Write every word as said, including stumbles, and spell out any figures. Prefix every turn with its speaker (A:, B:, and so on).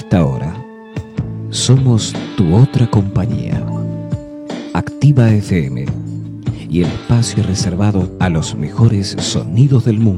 A: esta hora, somos tu otra compañía. Activa F M y el espacio reservado a los mejores sonidos del mundo.